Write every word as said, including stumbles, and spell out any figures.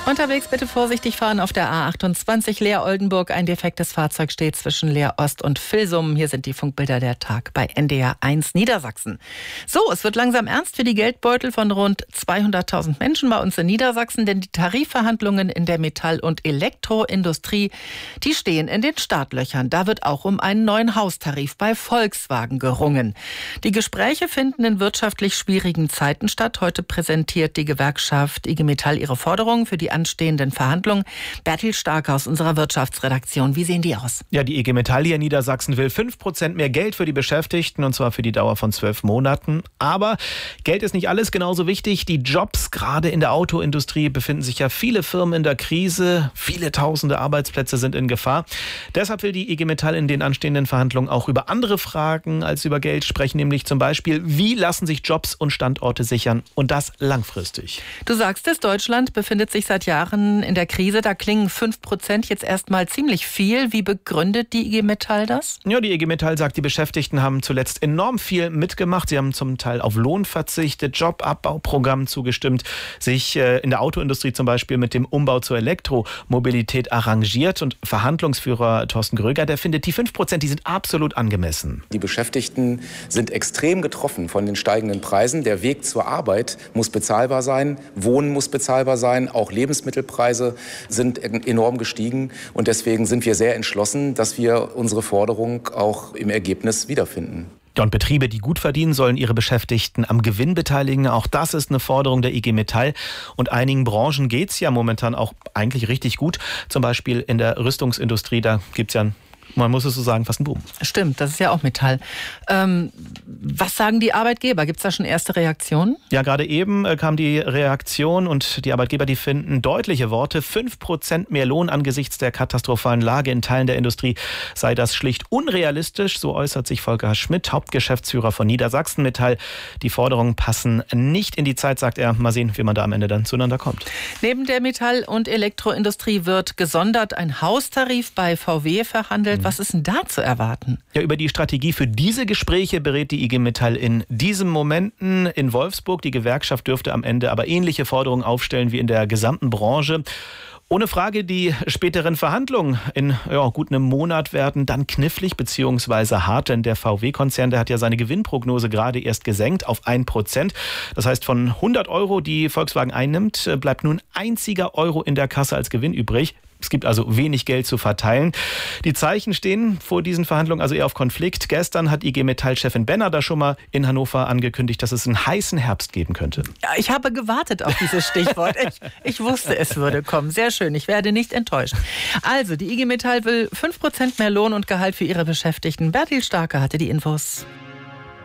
Unterwegs bitte vorsichtig fahren auf der A achtundzwanzig Leer-Oldenburg. Ein defektes Fahrzeug steht zwischen Leer-Ost und Vilsum. Hier sind die Funkbilder der Tag bei N D R eins Niedersachsen. So, es wird langsam ernst für die Geldbeutel von rund zweihunderttausend Menschen bei uns in Niedersachsen, denn die Tarifverhandlungen in der Metall- und Elektroindustrie, die stehen in den Startlöchern. Da wird auch um einen neuen Haustarif bei Volkswagen gerungen. Die Gespräche finden in wirtschaftlich schwierigen Zeiten statt. Heute präsentiert die Gewerkschaft I G Metall ihre Forderungen für die anstehenden Verhandlungen. Bertil Stark aus unserer Wirtschaftsredaktion. Wie sehen die aus? Ja, die I G Metall hier in Niedersachsen will fünf Prozent mehr Geld für die Beschäftigten, und zwar für die Dauer von zwölf Monaten. Aber Geld ist nicht alles, genauso wichtig. Die Jobs, gerade in der Autoindustrie, befinden sich ja viele Firmen in der Krise. Viele tausende Arbeitsplätze sind in Gefahr. Deshalb will die I G Metall in den anstehenden Verhandlungen auch über andere Fragen als über Geld sprechen, nämlich zum Beispiel, wie lassen sich Jobs und Standorte sichern, und das langfristig. Du sagst es, Deutschland befindet sich seit Jahren in der Krise. Da klingen fünf Prozent jetzt erstmal ziemlich viel. Wie begründet die I G Metall das? Ja, die I G Metall sagt, die Beschäftigten haben zuletzt enorm viel mitgemacht. Sie haben zum Teil auf Lohn verzichtet, Jobabbauprogrammen zugestimmt, sich äh, in der Autoindustrie zum Beispiel mit dem Umbau zur Elektromobilität arrangiert. Und Verhandlungsführer Thorsten Gröger, der findet, die fünf Prozent, die sind absolut angemessen. Die Beschäftigten sind extrem getroffen von den steigenden Preisen. Der Weg zur Arbeit muss bezahlbar sein, Wohnen muss bezahlbar sein, auch Lebensmittelpreise sind enorm gestiegen. Und deswegen sind wir sehr entschlossen, dass wir unsere Forderung auch im Ergebnis wiederfinden. Und Betriebe, die gut verdienen, sollen ihre Beschäftigten am Gewinn beteiligen. Auch das ist eine Forderung der I G Metall. Und einigen Branchen geht es ja momentan auch eigentlich richtig gut. Zum Beispiel in der Rüstungsindustrie, da gibt es ja ein Man muss es so sagen, fast ein Boom. Stimmt, das ist ja auch Metall. Ähm, was sagen die Arbeitgeber? Gibt es da schon erste Reaktionen? Ja, gerade eben äh, kam die Reaktion, und die Arbeitgeber, die finden deutliche Worte. fünf Prozent mehr Lohn angesichts der katastrophalen Lage in Teilen der Industrie sei das schlicht unrealistisch. So äußert sich Volker Schmidt, Hauptgeschäftsführer von Niedersachsen Metall. Die Forderungen passen nicht in die Zeit, sagt er. Mal sehen, wie man da am Ende dann zueinander kommt. Neben der Metall- und Elektroindustrie wird gesondert ein Haustarif bei V W verhandelt. Was ist denn da zu erwarten? Ja, über die Strategie für diese Gespräche berät die I G Metall in diesen Momenten in Wolfsburg. Die Gewerkschaft dürfte am Ende aber ähnliche Forderungen aufstellen wie in der gesamten Branche. Ohne Frage, die späteren Verhandlungen in ja, gut einem Monat werden dann knifflig bzw. hart, denn der V W-Konzern, der hat ja seine Gewinnprognose gerade erst gesenkt auf ein Prozent. Das heißt, von hundert Euro, die Volkswagen einnimmt, bleibt nun einziger Euro in der Kasse als Gewinn übrig. Es gibt also wenig Geld zu verteilen. Die Zeichen stehen vor diesen Verhandlungen also eher auf Konflikt. Gestern hat I G Metall-Chefin Benner da schon mal in Hannover angekündigt, dass es einen heißen Herbst geben könnte. Ja, ich habe gewartet auf dieses Stichwort. Ich, ich wusste, es würde kommen. Sehr schön, ich werde nicht enttäuscht. Also, die I G Metall will fünf Prozent mehr Lohn und Gehalt für ihre Beschäftigten. Bertil Starke hatte die Infos.